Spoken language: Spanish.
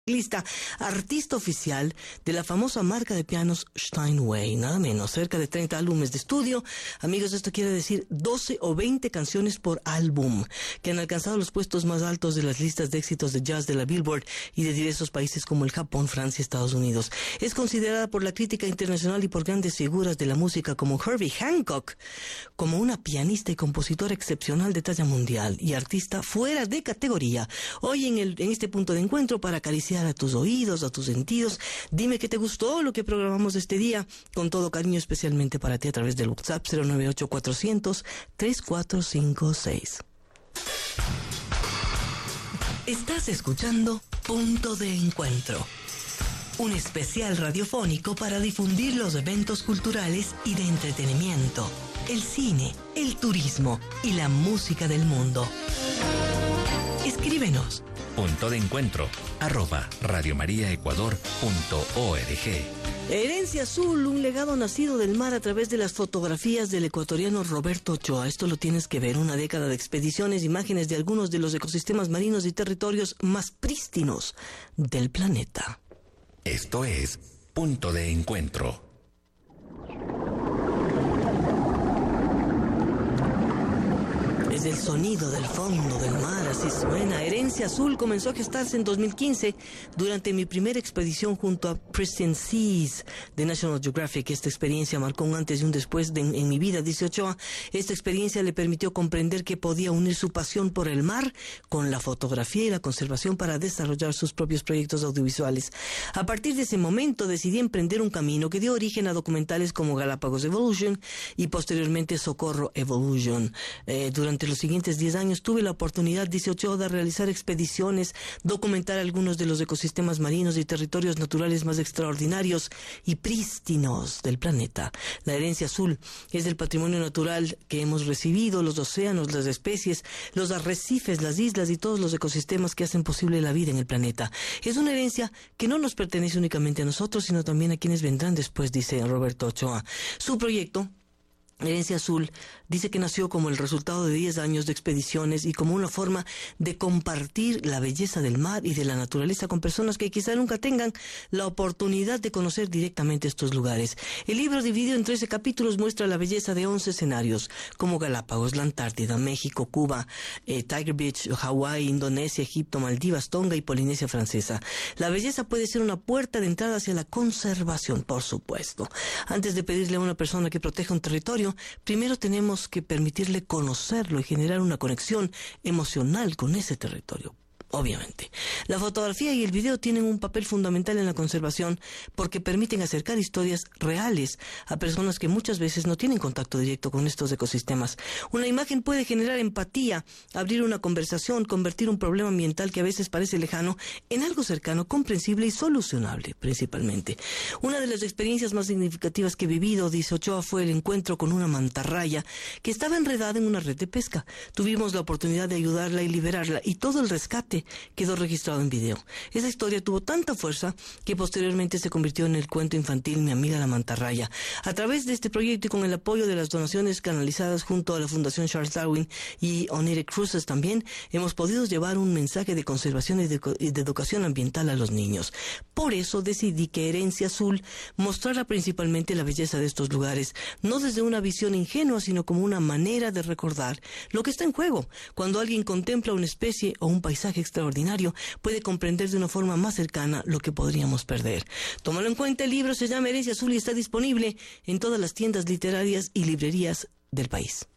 Lista, artista oficial de la famosa marca de pianos Steinway, nada menos, cerca de 30 álbumes de estudio. Amigos, esto quiere decir 12 o 20 canciones por álbum, que han alcanzado los puestos más altos de las listas de éxitos de jazz de la Billboard y de diversos países como el Japón, Francia y Estados Unidos. Es considerada por la crítica internacional y por grandes figuras de la música como Herbie Hancock como una pianista y compositora excepcional de talla mundial y artista fuera de categoría. Hoy en este punto de encuentro, para acariciar a tus oídos, a tus sentidos, dime qué te gustó lo que programamos este día, con todo cariño, especialmente para ti a través del WhatsApp 098-400-3456. Estás escuchando Punto de Encuentro, un especial radiofónico para difundir los eventos culturales y de entretenimiento, el cine, el turismo y la música del mundo. Escríbenos Punto de Encuentro @radiomariaecuador.org. Herencia Azul, un legado nacido del mar a través de las fotografías del ecuatoriano Roberto Ochoa. Esto lo tienes que ver, una década de expediciones, imágenes de algunos de los ecosistemas marinos y territorios más prístinos del planeta. Esto es Punto de Encuentro. Es el sonido del fondo del mar, así suena. Herencia Azul comenzó a gestarse en 2015 durante mi primera expedición junto a Pristine Seas de National Geographic. Esta experiencia marcó un antes y un después en mi vida, dice Ochoa. Esta experiencia le permitió comprender que podía unir su pasión por el mar con la fotografía y la conservación para desarrollar sus propios proyectos audiovisuales. A partir de ese momento decidí emprender un camino que dio origen a documentales como Galápagos Evolution y posteriormente Socorro Evolution. Durante los siguientes 10 años tuve la oportunidad, dice Ochoa, de realizar expediciones, documentar algunos de los ecosistemas marinos y territorios naturales más extraordinarios y prístinos del planeta. La herencia azul es el patrimonio natural que hemos recibido, los océanos, las especies, los arrecifes, las islas y todos los ecosistemas que hacen posible la vida en el planeta. Es una herencia que no nos pertenece únicamente a nosotros, sino también a quienes vendrán después, dice Roberto Ochoa. Su proyecto, Herencia Azul, dice que nació como el resultado de 10 años de expediciones y como una forma de compartir la belleza del mar y de la naturaleza con personas que quizá nunca tengan la oportunidad de conocer directamente estos lugares. El libro, dividido en 13 capítulos, muestra la belleza de 11 escenarios, como Galápagos, la Antártida, México, Cuba, Tiger Beach, Hawái, Indonesia, Egipto, Maldivas, Tonga y Polinesia Francesa. La belleza puede ser una puerta de entrada hacia la conservación, por supuesto. Antes de pedirle a una persona que proteja un territorio, primero tenemos que permitirle conocerlo y generar una conexión emocional con ese territorio. Obviamente. La fotografía y el video tienen un papel fundamental en la conservación porque permiten acercar historias reales a personas que muchas veces no tienen contacto directo con estos ecosistemas. Una imagen puede generar empatía, abrir una conversación, convertir un problema ambiental que a veces parece lejano en algo cercano, comprensible y solucionable, principalmente. Una de las experiencias más significativas que he vivido, dice Ochoa, fue el encuentro con una mantarraya que estaba enredada en una red de pesca. Tuvimos la oportunidad de ayudarla y liberarla, y todo el rescate quedó registrado en video. Esa historia tuvo tanta fuerza que posteriormente se convirtió en el cuento infantil Mi amiga la mantarraya. A través de este proyecto y con el apoyo de las donaciones canalizadas junto a la Fundación Charles Darwin y Onire Cruises también, hemos podido llevar un mensaje de conservación y de educación ambiental a los niños. Por eso decidí que Herencia Azul mostrara principalmente la belleza de estos lugares, no desde una visión ingenua, sino como una manera de recordar lo que está en juego. Cuando alguien contempla una especie o un paisaje extraordinario, puede comprender de una forma más cercana lo que podríamos perder. Tómalo en cuenta, el libro se llama Herencia Azul y está disponible en todas las tiendas literarias y librerías del país.